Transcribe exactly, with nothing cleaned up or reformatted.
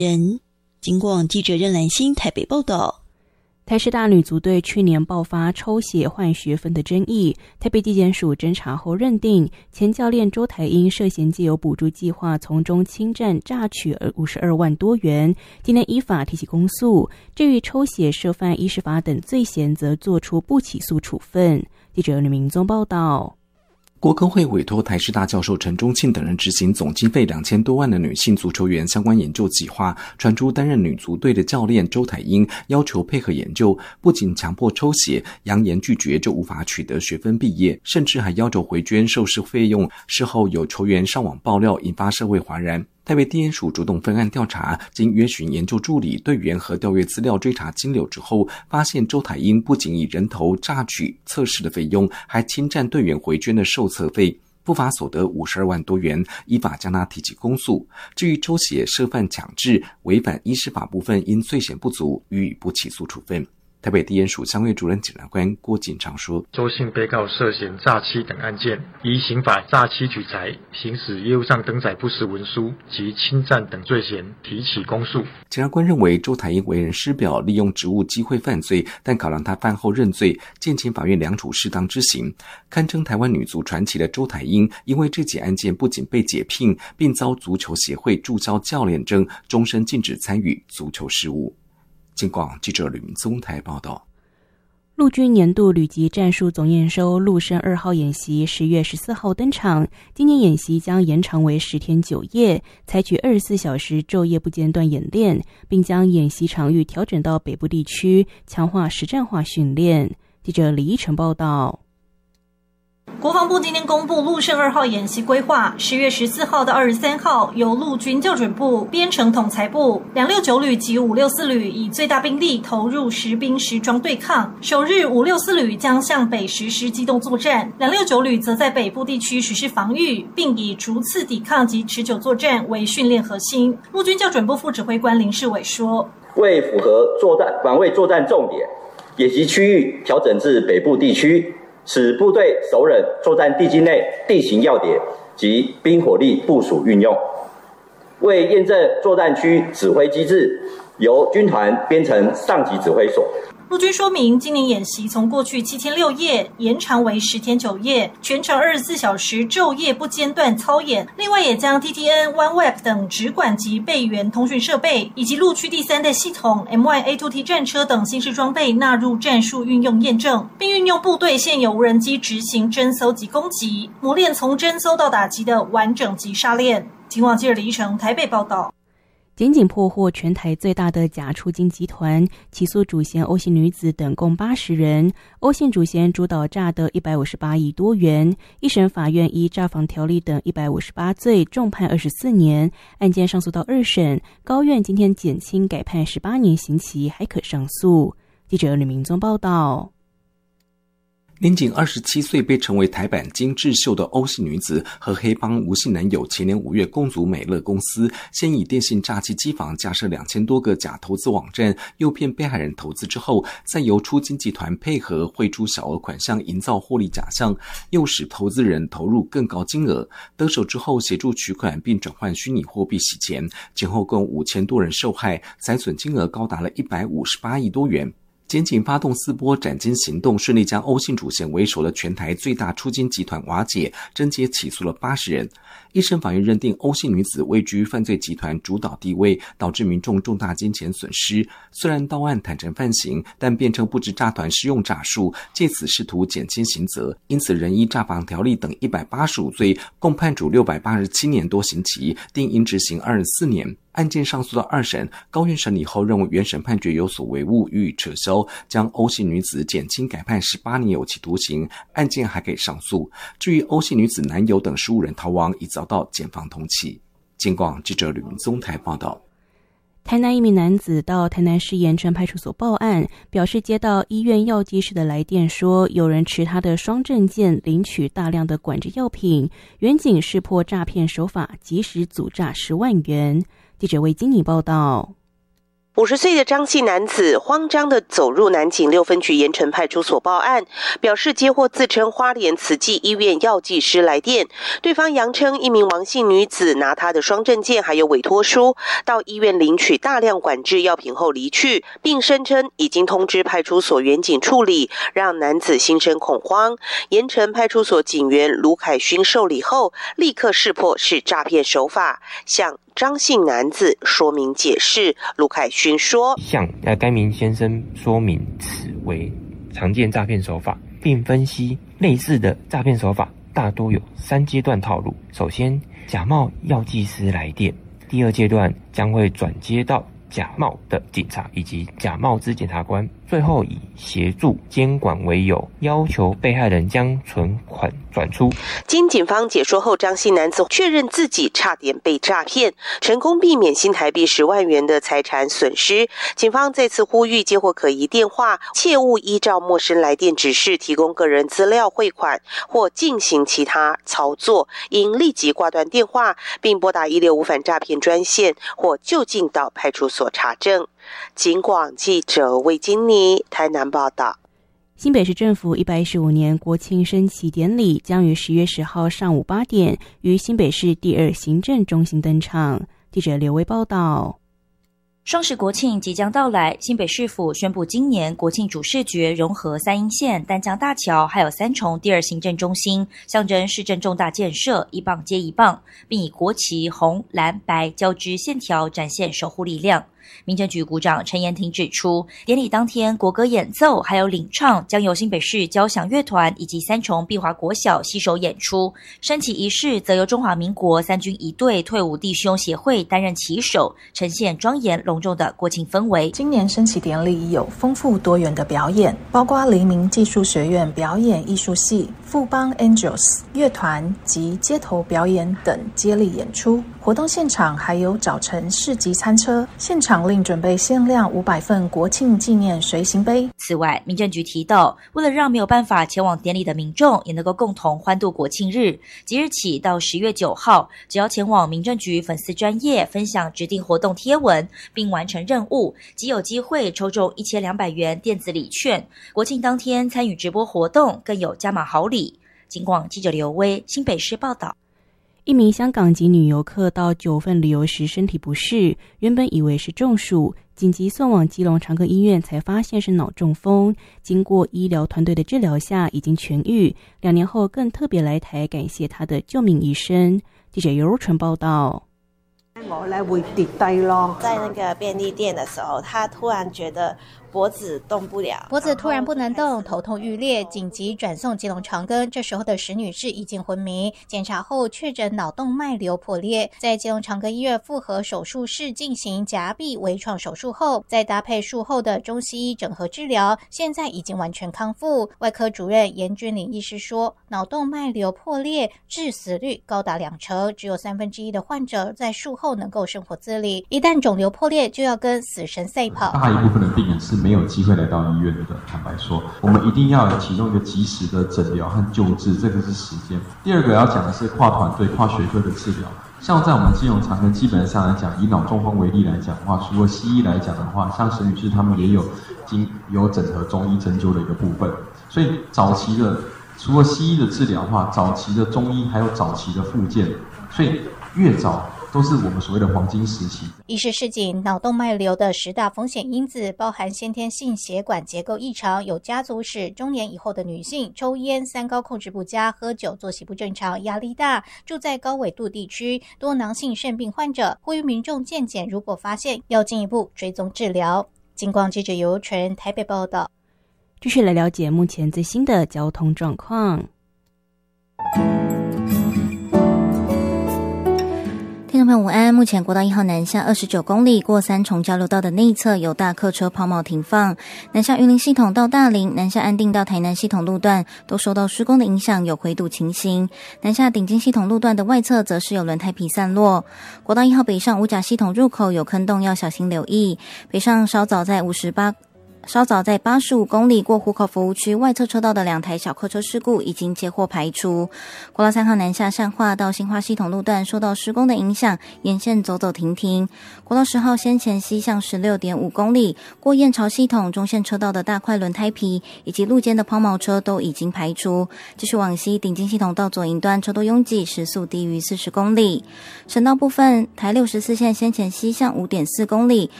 人。经广记者任兰心台北报道。 台师大女足队去年爆发抽血换学分的争议，台北地检署侦查后认定前教练周台英涉嫌借由补助计划从中侵占榨取五十二万多元，今天依法提起公诉。至于抽血涉犯医师法等罪嫌，则作出不起诉处分。记者吕明宗报道。 国科会委托台师大教授陈忠庆等人执行总经费两千多万的女性足球员相关研究计划，传出担任女足队的教练周台英要求配合研究，不仅强迫抽血，扬言拒绝就无法取得学分毕业，甚至还要求回捐受试费用。事后有球员上网爆料，引发社会哗然。台北地检署主动分案调查，经约询研究助理、队员和调阅资料追查金流之后，发现周台英不仅以人头榨取测试的费用，还侵占队员回捐的受测费，不法所得五十二万多元，依法将他提起公诉。至于抽血涉犯强制、违反医师法部分，因罪嫌不足，予以不起诉处分。台北地检署相会主任检察官郭锦昌说， 周姓被告涉嫌诈欺等案件，依刑法诈欺取财、行使业务上登载不实文书及侵占等罪嫌提起公诉。 检察官认为周台英为人师表，利用职务机会犯罪，但考量他犯后认罪，建请法院量处适当之刑。堪称台湾女足传奇的周台英，因为这起案件不仅被解聘，并遭足球协会注销教练证，终身禁止参与足球事务。经广记者吕明宗台报道。 陆军年度旅级战术总验收陆生二号演习十月十四号登场，今年演习将延长为十天九夜，采取二十四小时昼夜不间断演练，并将演习场域调整到北部地区，强化实战化训练。记者李依晨报道。 国防部今天公布陆胜二号演习规划，十月十四号到二十三号，由陆军校准部、编程统裁部、两六九旅及五六四旅以最大兵力投入实兵实装对抗。首日五六四旅将向北实施机动作战，两六九旅则在北部地区实施防御，并以逐次抵抗及持久作战为训练核心。陆军校准部副指挥官林世伟说， 为符合作战防卫作战重点，演习区域调整至北部地区，使部队熟稔作战地境内地形要点及兵火力部署运用。为验证作战区指挥机制，由军团编成上级指挥所。 陆军说明，今年演习从过去七天六夜延长为十天九夜，全程二十四小时昼夜不间断操演。另外，也将 T T N、OneWeb 等直管及备援通讯设备，以及陆区第三代系统 M Y A 二 T 战车等新式装备纳入战术运用验证，并运用部队现有无人机执行侦搜及攻击，磨练从侦搜到打击的完整击杀链。警广记者李依晨台北报道。 检警破获全台最大的假出金集团，起诉主嫌欧姓女子等共八十人。欧姓主嫌主导诈得一百五十八亿多元，一审法院依诈防条例等一百五十八罪重判二十四年，案件上诉到二审，高院今天减轻改判十八年刑期，还可上诉。记者吕明宗报道。 年仅二十七岁被称为台版金智秀的欧姓女子和黑帮吴姓男友前年五月共组美乐公司，先以电信诈欺机房架设两千多个假投资网站，诱骗被害人投资之后，再由出金集团配合汇出小额款项，营造获利假象，诱使投资人投入更高金额。得手之后协助取款并转换虚拟货币洗钱，前后共五千多人受害，财损金额高达了一百五十八亿多元。检警发动四波斩金行动，顺利将欧姓主嫌为首的全台最大出金集团瓦解，侦结起诉了八十人。一审法院认定欧姓女子位居犯罪集团主导地位，导致民众重大金钱损失。虽然到案坦诚犯行，但辩称不知诈团施用诈术，借此试图减轻刑责，因此仍依诈防条例等一百八十五罪，共判处六百八十七年多刑期，定应执行二十四年。案件上诉到二审，高院审理后认为原审判决有所违误，予以撤销，将欧姓女子减轻改判十八年有期徒刑，案件还可以上诉。至于欧姓女子男友等十五人逃亡，已遭到检方通缉。警广记者吕明宗台报道。 台南一名男子到台南市盐城派出所报案，表示接到医院药剂师的来电，说有人持他的双证件领取大量的管制药品，员警识破诈骗手法，及时阻诈十万元。记者为经理报道。 五十岁的张姓男子慌张地走入南警六分局盐城派出所报案，表示接获自称花莲慈济医院药剂师来电，对方扬称一名王姓女子拿他的双证件还有委托书到医院领取大量管制药品后离去，并声称已经通知派出所员警处理，让男子心生恐慌。盐城派出所警员卢凯勋受理后，立刻识破是诈骗手法，向张姓男子说明解释。卢凯勋说， 向该名先生说明此为常见诈骗手法，并分析类似的诈骗手法大多有三阶段套路。首先，假冒药剂师来电，第二阶段将会转接到假冒的警察以及假冒之检察官，最后以协助监管为由，要求被害人将存款转出。 经警方解说后，张姓男子确认自己差点被诈骗，成功避免新台币十万元的财产损失。警方再次呼吁接获可疑电话，切勿依照陌生来电指示提供个人资料汇款或进行其他操作，应立即挂断电话，并拨打一六五反诈骗专线或就近到派出所查证。警广记者魏金妮台南报道。 新北市政府一百一十五年国庆升旗典礼将于十月十号上午八点于新北市第二行政中心登场。记者刘威报道。 双十国庆即将到来，新北市府宣布今年国庆主视觉融合三鶯线、淡江大桥还有三重第二行政中心，象征市政重大建设，一棒接一棒，并以国旗红蓝白交织线条展现守护力量。民政局股长陈延廷指出，典礼当天国歌演奏还有领唱将由新北市交响乐团以及三重碧华国小携手演出，升旗仪式则由中华民国三军仪队退伍弟兄协会担任旗手，呈现庄严隆重的国庆氛围。 今年升旗典礼有丰富多元的表演，包括黎明技术学院表演艺术系、富邦 Angels 乐团及街头表演等接力演出。活动现场还有早晨市集餐车，现场另准备限量五百份国庆纪念随行杯。 此外，民政局提到，为了让没有办法前往典礼的民众也能够共同欢度国庆日，即日起到十月九号，只要前往民政局粉丝专页分享指定活动贴文，并完成任务，即有机会抽中一千两百元电子礼券。国庆当天参与直播活动，更有加码好礼。警广记者刘威新北市报道。 一名香港籍女游客到九份旅游时身体不适，原本以为是中暑，紧急送往基隆长庚医院才发现是脑中风。经过医疗团队的治疗下已经痊愈，两年后更特别来台感谢他的救命医生。记者尤如纯报道。 我咧會跌低咯， 在那個便利店的時候，他突然覺得脖子動不了， 脖子突然不能動，頭痛欲裂，緊急轉送基隆長庚。這時候的石女士已經昏迷，檢查後確診腦動脈瘤破裂，在基隆長庚醫院複合手術室進行夾壁微創手術後，再搭配術後的中西醫整合治療，現在已經完全康復。外科主任嚴君玲醫師說，腦動脈瘤破裂致死率高達兩成，只有三分之一的患者在術後能夠生活自理，一旦腫瘤破裂就要跟死神賽跑。 大一部分的病人是没有机会来到医院的，坦白说，我们一定要启动一个及时的诊疗和救治，这个是时间。第二个要讲的是跨团队、跨学科的治疗。像在我们基隆长庚，基本上来讲，以脑中风为例来讲的话，除了西医来讲的话，像沈女士他们也有经有整合中医针灸的一个部分，所以早期的除了西医的治疗的话，早期的中医还有早期的复健，所以越早都是我们所谓的黄金时期。 医师示警，脑动脉瘤的十大风险因子包含先天性血管结构异常、有家族史、中年以后的女性、抽烟、三高控制不佳、喝酒、作息不正常、压力大、住在高纬度地区、多囊性肾病患者。呼吁民众健检，如果发现要进一步追踪治疗。警广记者尤纯台北报道。 继续来了解目前最新的交通状况。 听众朋友午安，目前国道一号南下二十九公里过三重交流道的内侧有大客车抛锚停放，南下云林系统到大林、南下安定到台南系统路段都受到施工的影响，有回堵情形。南下顶金系统路段的外侧则是有轮胎皮散落。国道一号北上五甲系统入口有坑洞，要小心留意。北上稍早在五十八稍早在八十五公里过湖口服务区外侧车道的两台小客车事故已经接获排除。国道三号南下善化到新化系统路段受到施工的影响，沿线走走停停。国道十号先前西向 十六点五公里过燕巢系统中线车道的大块轮胎皮以及路肩的抛锚车都已经排除。继续往西顶金系统到左营端车多拥挤，时速低于四十公里。省道部分，台六十四线先前西向 五点四公里